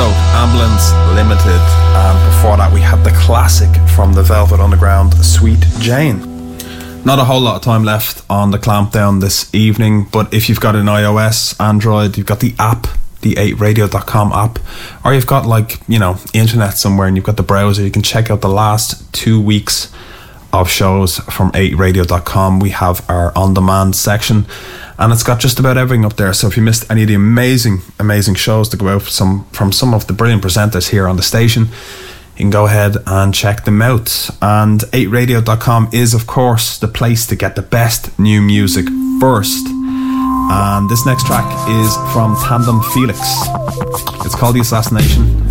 Ambulance Limited, and before that we had the classic from the Velvet Underground, Sweet Jane. Not a whole lot of time left on the Clampdown this evening, but if you've got an iOS, Android, you've got the app, the 8radio.com app, or you've got internet somewhere and you've got the browser, you can check out the last 2 weeks of shows from 8radio.com. We have our on-demand section, and it's got just about everything up there. So if you missed any of the amazing shows to go out from some of the brilliant presenters here on the station, you can go ahead and check them out. And 8radio.com is, of course, the place to get the best new music first. And this next track is from Tandem Felix. It's called The Assassination.